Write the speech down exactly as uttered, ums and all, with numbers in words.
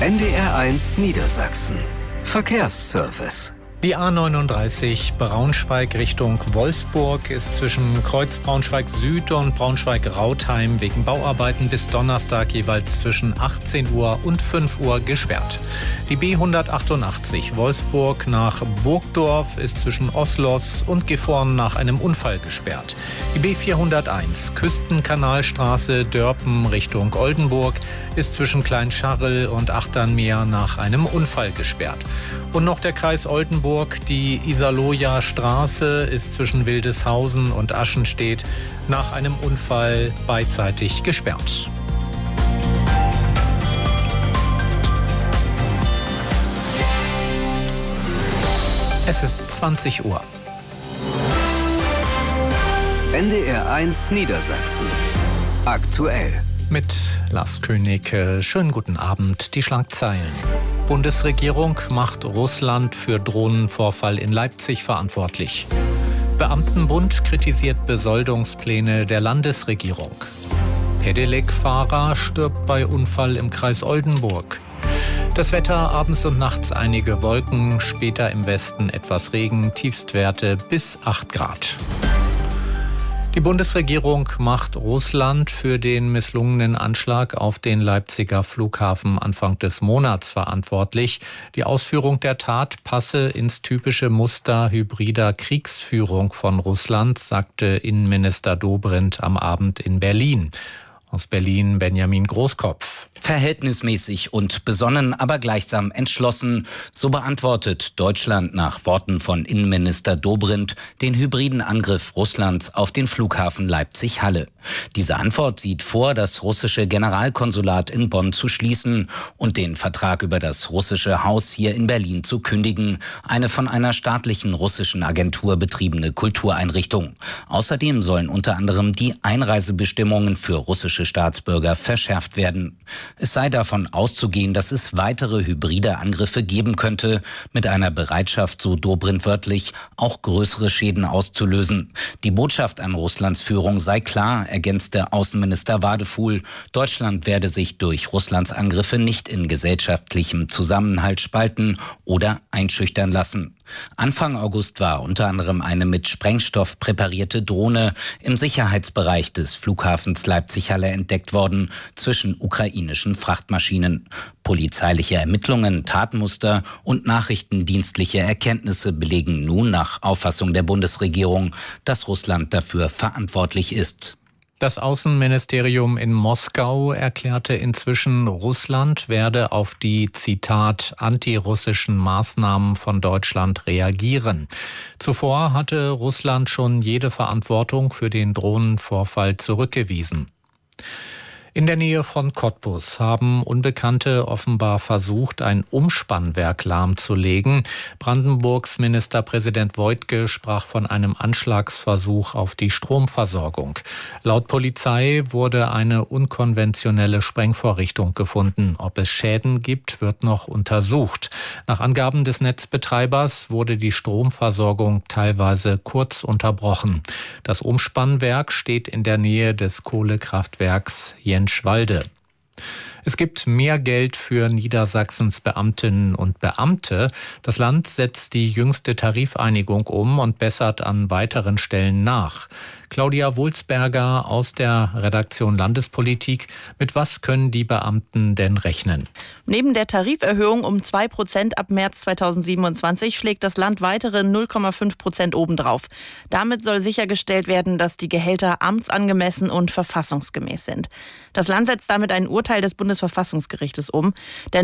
N D R eins Niedersachsen. Verkehrsservice. Die A neununddreißig Braunschweig Richtung Wolfsburg ist zwischen Kreuz Braunschweig Süd und Braunschweig-Rautheim wegen Bauarbeiten bis Donnerstag jeweils zwischen achtzehn Uhr und fünf Uhr gesperrt. Die B hundertachtundachtzig Wolfsburg nach Burgdorf ist zwischen Oslos und Gifhorn nach einem Unfall gesperrt. Die B vierhunderteins Küstenkanalstraße Dörpen Richtung Oldenburg ist zwischen Kleinscharrel und Achternmeer nach einem Unfall gesperrt. Und noch der Kreis Oldenburg. Die Iserlohner Straße ist zwischen Wildeshausen und Aschenstedt nach einem Unfall beidseitig gesperrt. Es ist zwanzig Uhr. N D R eins Niedersachsen. Aktuell. Mit Lars König. Schönen guten Abend. Die Schlagzeilen. Bundesregierung macht Russland für Drohnenvorfall in Leipzig verantwortlich. Beamtenbund kritisiert Besoldungspläne der Landesregierung. Pedelec-Fahrer stirbt bei Unfall im Kreis Oldenburg. Das Wetter, abends und nachts einige Wolken, später im Westen etwas Regen, Tiefstwerte bis acht Grad. Die Bundesregierung macht Russland für den misslungenen Anschlag auf den Leipziger Flughafen Anfang des Monats verantwortlich. Die Ausführung der Tat passe ins typische Muster hybrider Kriegsführung von Russland, sagte Innenminister Dobrindt am Abend in Berlin. Aus Berlin Benjamin Großkopf. Verhältnismäßig und besonnen, aber gleichsam entschlossen. So beantwortet Deutschland nach Worten von Innenminister Dobrindt den hybriden Angriff Russlands auf den Flughafen Leipzig-Halle. Diese Antwort sieht vor, das russische Generalkonsulat in Bonn zu schließen und den Vertrag über das russische Haus hier in Berlin zu kündigen. Eine von einer staatlichen russischen Agentur betriebene Kultureinrichtung. Außerdem sollen unter anderem die Einreisebestimmungen für russische Staatsbürger verschärft werden. Es sei davon auszugehen, dass es weitere hybride Angriffe geben könnte, mit einer Bereitschaft, so Dobrindt wörtlich, auch größere Schäden auszulösen. Die Botschaft an Russlands Führung sei klar, ergänzte Außenminister Wadefuhl. Deutschland werde sich durch Russlands Angriffe nicht in gesellschaftlichem Zusammenhalt spalten oder einschüchtern lassen. Anfang August war unter anderem eine mit Sprengstoff präparierte Drohne im Sicherheitsbereich des Flughafens Leipzig-Halle entdeckt worden, zwischen ukrainischen Frachtmaschinen. Polizeiliche Ermittlungen, Tatmuster und nachrichtendienstliche Erkenntnisse belegen nun nach Auffassung der Bundesregierung, dass Russland dafür verantwortlich ist. Das Außenministerium in Moskau erklärte inzwischen, Russland werde auf die, Zitat, antirussischen Maßnahmen von Deutschland reagieren. Zuvor hatte Russland schon jede Verantwortung für den Drohnenvorfall zurückgewiesen. In der Nähe von Cottbus haben Unbekannte offenbar versucht, ein Umspannwerk lahmzulegen. Brandenburgs Ministerpräsident Woidke sprach von einem Anschlagsversuch auf die Stromversorgung. Laut Polizei wurde eine unkonventionelle Sprengvorrichtung gefunden. Ob es Schäden gibt, wird noch untersucht. Nach Angaben des Netzbetreibers wurde die Stromversorgung teilweise kurz unterbrochen. Das Umspannwerk steht in der Nähe des Kohlekraftwerks Jentschwalde. Es gibt mehr Geld für Niedersachsens Beamtinnen und Beamte. Das Land setzt die jüngste Tarifeinigung um und bessert an weiteren Stellen nach. Claudia Wulsberger aus der Redaktion Landespolitik. Mit was können die Beamten denn rechnen? Neben der Tariferhöhung um zwei Prozent ab März zweitausendsiebenundzwanzig schlägt das Land weitere null Komma fünf Prozent obendrauf. Damit soll sichergestellt werden, dass die Gehälter amtsangemessen und verfassungsgemäß sind. Das Land setzt damit ein Urteil des Bundesverfassungsgerichtes um. Der